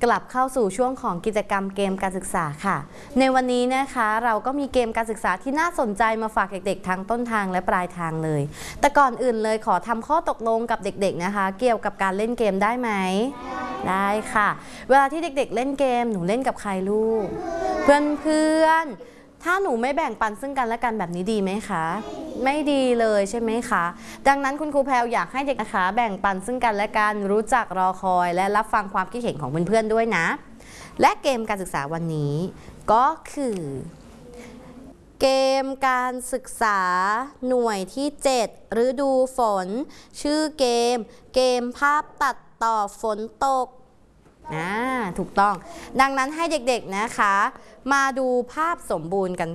กลับเข้าสู่ช่วงของกิจกรรมเกมการศึกษาค่ะในวันนี้นะคะเราก็มีเกมการศึกษาที่น่าสนใจมาฝากเด็กๆทั้งต้นทางและปลายทางเลยแต่ก่อนอื่นเลยขอทำข้อตกลงกับเด็กๆนะคะเกี่ยวกับการเล่นเกมได้ไหมได้ค่ะเวลาที่เด็กๆเล่นเกมหนูเล่นกับใครลูกเพื่อนๆถ้าหนูไม่แบ่งปันซึ่งกันและกันแบบนี้ดีไหมคะไม่ดีเลยใช่ไหมคะดังนั้นคุณครูแพรวอยากให้เด็กนะคะแบ่งปันซึ่งกันและกันรู้จักรอคอยและรับฟังความคิดเห็นของเพื่อนๆด้วยนะและเกมการศึกษาวันนี้ก็คือเกมการศึกษาหน่วยที่7ฤดูฝนชื่อเกมภาพตัดต่อฝนตกถูกต้องดังนั้นให้เด็กๆนะคะมาดูภาพสมบูรณ์กัน